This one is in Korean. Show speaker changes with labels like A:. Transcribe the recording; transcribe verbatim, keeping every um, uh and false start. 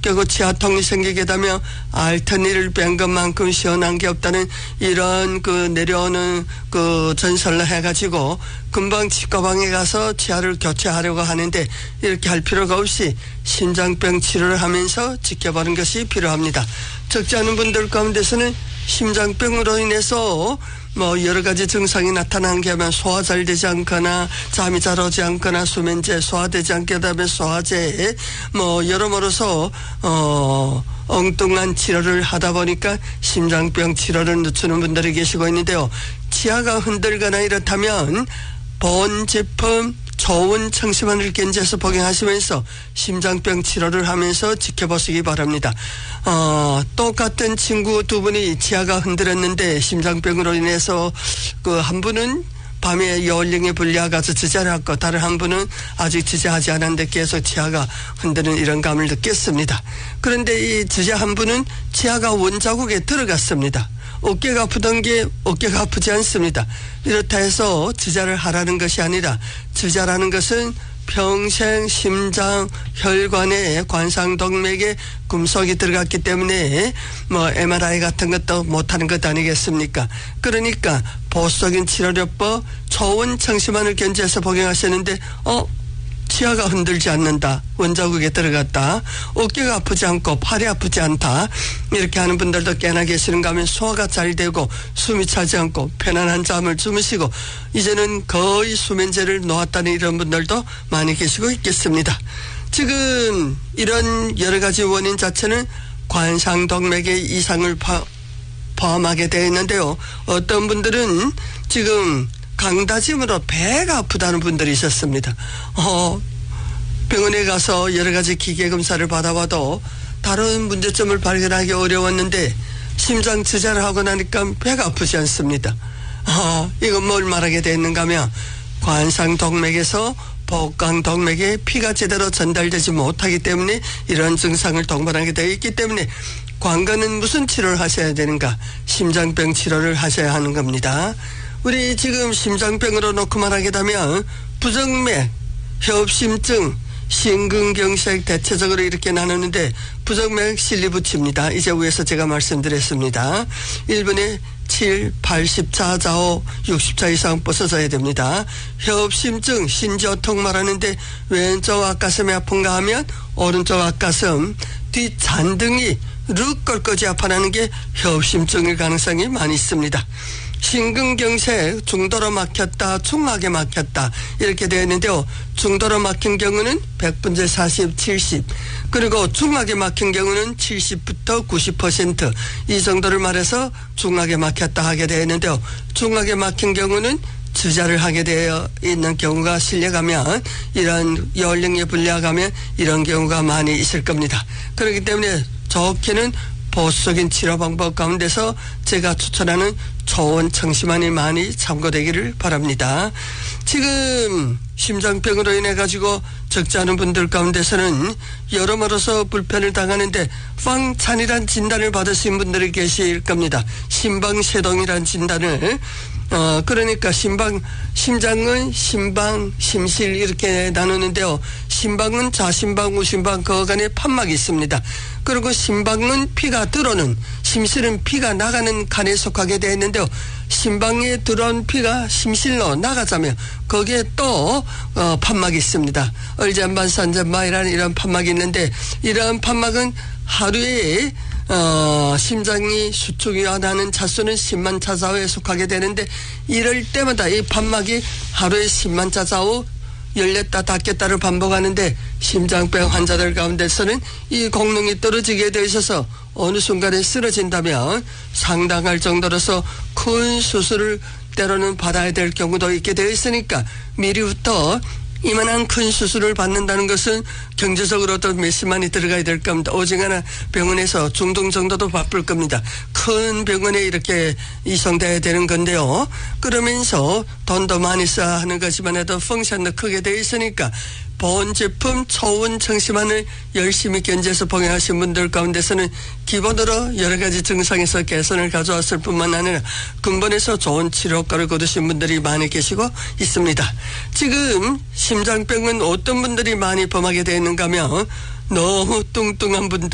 A: 깨고 치아통이 생기게 되면 알테니를 뺀 것만큼 시원한 게 없다는 이런 그 내려오는 그 전설을 해가지고 금방 치과방에 가서 치아를 교체하려고 하는데 이렇게 할 필요가 없이 심장병 치료를 하면서 지켜보는 것이 필요합니다. 적지 않은 분들 가운데서는 심장병으로 인해서 뭐 여러 가지 증상이 나타나는 게 하면 소화 잘 되지 않거나 잠이 잘 오지 않거나 수면제 소화되지 않게 되면 소화제 뭐 여러모로서 어 엉뚱한 치료를 하다 보니까 심장병 치료를 늦추는 분들이 계시고 있는데요. 치아가 흔들거나 이렇다면 보온 제품 좋은 청심환을 견제해서 복용하시면서 심장병 치료를 하면서 지켜보시기 바랍니다. 어, 똑같은 친구 두 분이 치아가 흔들었는데 심장병으로 인해서 그 한 분은 밤에 요울령에 불려가서 지지를 했고 다른 한 분은 아직 지지하지 않았는데 계속 치아가 흔드는 이런 감을 느꼈습니다. 그런데 이 지지 한 분은 치아가 원자국에 들어갔습니다. 어깨가 아프던 게 어깨가 아프지 않습니다. 이렇다 해서 지자를 하라는 것이 아니라 지자라는 것은 평생 심장 혈관에 관상동맥에 금속이 들어갔기 때문에 뭐 엠알아이 같은 것도 못하는 것 아니겠습니까? 그러니까 보수적인 치료요법 좋은 청심환을 견제해서 복용하셨는데 어? 치아가 흔들지 않는다. 원자국에 들어갔다. 어깨가 아프지 않고 팔이 아프지 않다. 이렇게 하는 분들도 꽤나 계시는가 하면 소화가 잘 되고 숨이 차지 않고 편안한 잠을 주무시고 이제는 거의 수면제를 놓았다는 이런 분들도 많이 계시고 있겠습니다. 지금 이런 여러 가지 원인 자체는 관상동맥의 이상을 포함하게 되어 있는데요. 어떤 분들은 지금 강다짐으로 배가 아프다는 분들이 있었습니다. 어, 병원에 가서 여러 가지 기계 검사를 받아봐도 다른 문제점을 발견하기 어려웠는데 심장 지자를 하고 나니까 배가 아프지 않습니다. 어, 이건 뭘 말하게 되었는가 하면 관상동맥에서 복강동맥에 피가 제대로 전달되지 못하기 때문에 이런 증상을 동반하게 되어 있기 때문에 관건은 무슨 치료를 하셔야 되는가? 심장병 치료를 하셔야 하는 겁니다. 우리 지금 심장병으로 놓고 말하게 되면 부정맥, 협심증, 심근경색 대체적으로 이렇게 나누는데 부정맥 실리부치입니다. 이제 위에서 제가 말씀드렸습니다. 일 분에 칠, 팔십 차 좌우 육십 차 이상 벗어져야 됩니다. 협심증, 신저통 말하는데 왼쪽 앞가슴이 아픈가 하면 오른쪽 앞가슴, 뒷잔등이 룩 꺾어지 아파하는 게 협심증일 가능성이 많이 있습니다. 심근경색 중도로 막혔다 중하게 막혔다 이렇게 되어 있는데요. 중도로 막힌 경우는 백 분의 사십, 칠십 그리고 중하게 막힌 경우는 칠십부터 구십 퍼센트 이 정도를 말해서 중하게 막혔다 하게 되어 있는데요. 중하게 막힌 경우는 주자를 하게 되어 있는 경우가 실려가면 이런 요울령에 불려가면 이런 경우가 많이 있을 겁니다. 그렇기 때문에 좋게는 보수적인 치료 방법 가운데서 제가 추천하는 좋은 청심환이 많이 참고되기를 바랍니다. 지금 심장병으로 인해 가지고 적지 않은 분들 가운데서는 여러모로서 불편을 당하는데 빵찬이란 진단을 받으신 분들이 계실 겁니다. 심방세동이란 진단을 어 그러니까 심방 심장은 심방 심실 이렇게 나누는데요. 심방은 좌심방 우심방 그 간에 판막이 있습니다. 그리고 심방은 피가 들어오는 심실은 피가 나가는 간에 속하게 되어 있는데요. 심방에 들어온 피가 심실로 나가자면 거기에 또 어, 판막이 있습니다. 얼젠반 산젠마이라는 이런 판막이 있는데 이러한 판막은 하루에 어, 심장이 수축이 나는 차수는 십만 차 좌우에 속하게 되는데 이럴 때마다 이 판막이 하루에 십만 차 좌우 열렸다 닫겠다를 반복하는데 심장병 환자들 가운데서는 이功능이 떨어지게 되어 있어서 어느 순간에 쓰러진다면 상당할 정도로서 큰 수술을 때로는 받아야 될 경우도 있게 되어 있으니까 미리부터 이만한 큰 수술을 받는다는 것은 경제적으로도 몇십만이 들어가야 될 겁니다. 오징어나 병원에서 중등 정도도 바쁠 겁니다. 큰 병원에 이렇게 이송돼야 되는 건데요. 그러면서 돈도 많이 써야 하는 것이만 해도 펑션도 크게 되어 있으니까 보온 제품 초원 청심환을 열심히 견제해서 복용하신 분들 가운데서는 기본으로 여러 가지 증상에서 개선을 가져왔을 뿐만 아니라 근본에서 좋은 치료 효과를 거두신 분들이 많이 계시고 있습니다. 지금 심장병은 어떤 분들이 많이 범하게 되어 있는가 하면 너무 뚱뚱한 분들